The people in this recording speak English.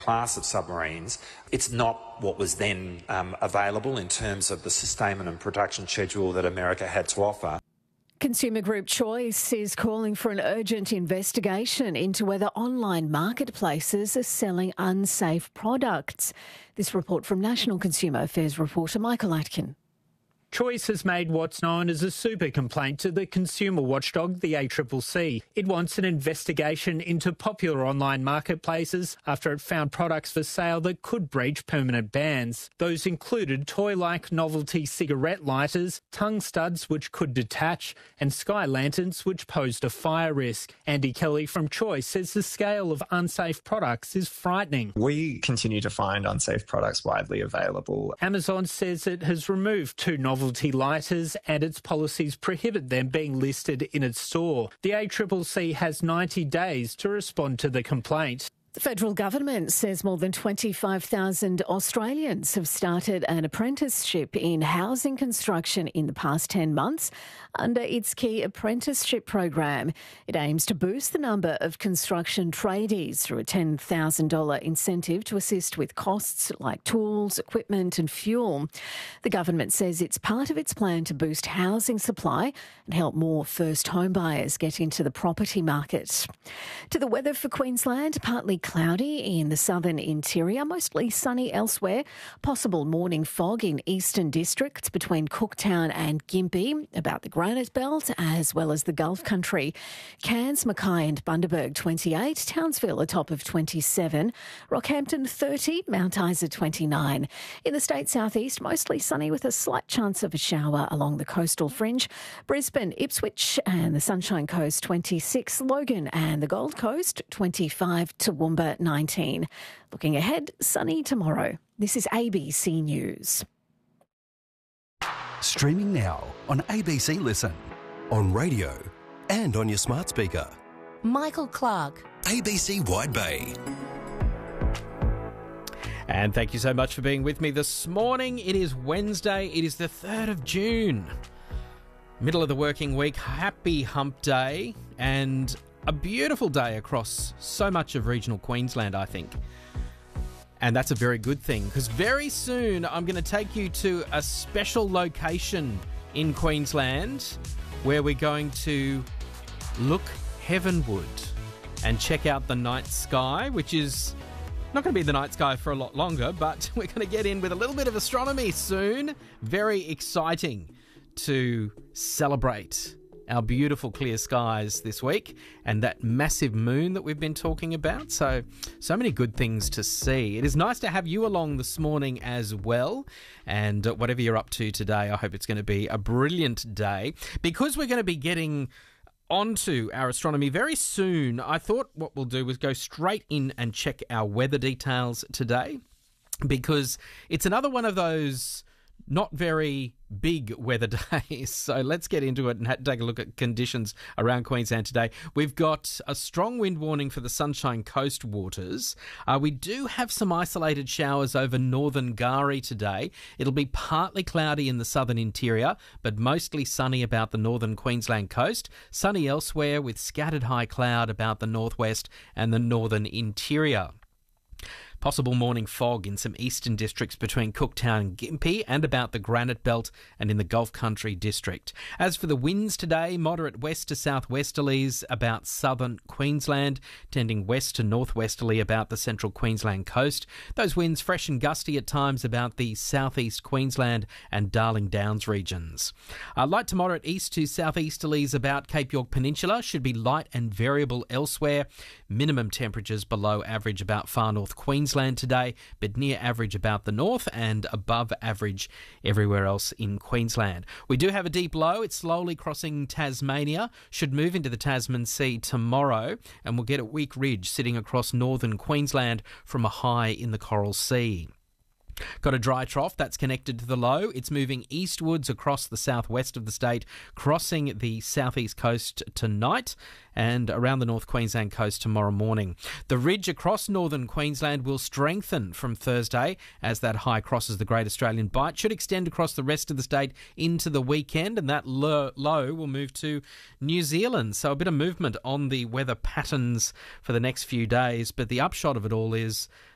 class of submarines. It's not what was then available in terms of the sustainment and production schedule that America had to offer. Consumer group Choice is calling for an urgent investigation into whether online marketplaces are selling unsafe products. This report from National Consumer Affairs reporter Michael Atkin. Choice has made what's known as a super complaint to the consumer watchdog, the ACCC. It wants an investigation into popular online marketplaces after it found products for sale that could breach permanent bans. Those included toy-like novelty cigarette lighters, tongue studs which could detach, and sky lanterns which posed a fire risk. Andy Kelly from Choice says the scale of unsafe products is frightening. We continue to find unsafe products widely available. Amazon says it has removed 2 novelty lighters and its policies prohibit them being listed in its store. The ACCC has 90 days to respond to the complaint. The federal government says more than 25,000 Australians have started an apprenticeship in housing construction in the past 10 months under its key apprenticeship program. It aims to boost the number of construction tradies through a $10,000 incentive to assist with costs like tools, equipment and fuel. The government says it's part of its plan to boost housing supply and help more first home buyers get into the property market. To the weather for Queensland, partly cloudy in the southern interior, mostly sunny elsewhere. Possible morning fog in eastern districts between Cooktown and Gympie, about the Granite Belt as well as the Gulf Country. Cairns, Mackay and Bundaberg 28, Townsville a top of 27, Rockhampton 30, Mount Isa 29. In the state southeast, mostly sunny with a slight chance of a shower along the coastal fringe. Brisbane, Ipswich and the Sunshine Coast 26, Logan and the Gold Coast 25 to 19. Looking ahead, sunny tomorrow. This is ABC News. Streaming now on ABC Listen, on radio and on your smart speaker. Michael Clark. ABC Wide Bay. And thank you so much for being with me this morning. It is Wednesday. It is the 3rd of June. Middle of the working week. Happy hump day. And a beautiful day across so much of regional Queensland, I think. And that's a very good thing, because very soon I'm going to take you to a special location in Queensland where we're going to look heavenward and check out the night sky, which is not going to be the night sky for a lot longer, but we're going to get in with a little bit of astronomy soon. Very exciting to celebrate our beautiful clear skies this week and that massive moon that we've been talking about. So many good things to see. It is nice to have you along this morning as well. And whatever you're up to today, I hope it's going to be a brilliant day. Because we're going to be getting onto our astronomy very soon, I thought what we'll do is go straight in and check our weather details today, because it's another one of those not very big weather days. So let's get into it and take a look at conditions around Queensland today. We've got a strong wind warning for the Sunshine Coast waters. We do have some isolated showers over northern Gari today. It'll be partly cloudy in the southern interior, but mostly sunny about the northern Queensland coast. Sunny elsewhere with scattered high cloud about the northwest and the northern interior. Possible morning fog in some eastern districts between Cooktown and Gympie and about the Granite Belt and in the Gulf Country district. As for the winds today, moderate west to southwesterlies about southern Queensland, tending west to northwesterly about the central Queensland coast. Those winds fresh and gusty at times about the southeast Queensland and Darling Downs regions. Light to moderate east to southeasterlies about Cape York Peninsula, should be light and variable elsewhere. Minimum temperatures below average about far north Queensland today, but near average about the north and above average everywhere else in Queensland. We do have a deep low. It's slowly crossing Tasmania, should move into the Tasman Sea tomorrow, and we'll get a weak ridge sitting across northern Queensland from a high in the Coral Sea. Got a dry trough that's connected to the low. It's moving eastwards across the southwest of the state, crossing the southeast coast tonight and around the North Queensland coast tomorrow morning. The ridge across northern Queensland will strengthen from Thursday as that high crosses the Great Australian Bight. Should extend across the rest of the state into the weekend, and that low will move to New Zealand. So a bit of movement on the weather patterns for the next few days, but the upshot of it all is